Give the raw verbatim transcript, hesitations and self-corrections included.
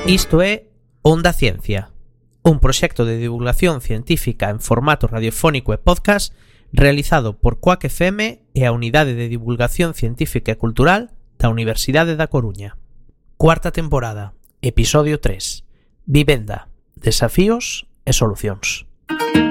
Isto é Onda Ciencia, un proxecto de divulgación científica en formato radiofónico e podcast realizado por Quack F M e a Unidade de Divulgación Científica e Cultural da Universidade da Coruña. Cuarta temporada, episodio tres. Vivenda, desafíos e solucións.